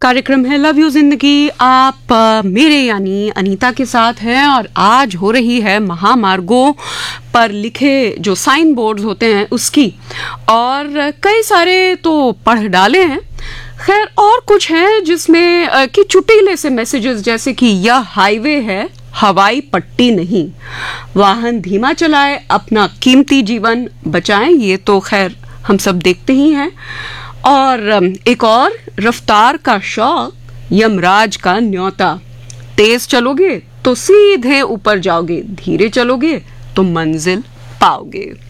कार्यक्रम है love you जिंदगी। आप मेरे यानी अनीता के साथ हैं और आज हो रही है महामार्गों पर लिखे जो साइन बोर्ड्स होते हैं उसकी, और कई सारे तो पढ़ डाले हैं। खैर और कुछ हैं जिसमें कि चुटीले से मैसेजेस जैसे कि यह हाईवे है, हवाई पट्टी नहीं, वाहन धीमा चलाए, अपना कीमती जीवन बचाएं। ये तो खैर हम सब देखते ही हैं। और एक और, रफ्तार का शौक, यमराज का न्योता, तेज चलोगे तो सीधे ऊपर जाओगे, धीरे चलोगे तो मंजिल पाओगे।